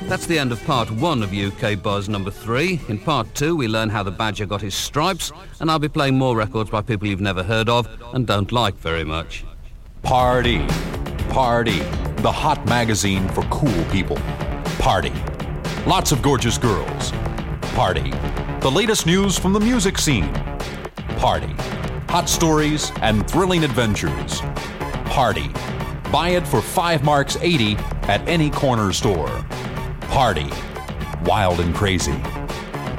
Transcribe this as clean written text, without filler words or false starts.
That's the end of part 1 of UK Buzz number 3. In part 2, we learn how the Badger got his stripes, and I'll be playing more records by people you've never heard of and don't like very much. Party. Party. The hot magazine for cool people. Party. Lots of gorgeous girls. Party. The latest news from the music scene. Party. Hot stories and thrilling adventures. Party. Buy it for 5 marks 80 at any corner store. Party. Wild and crazy.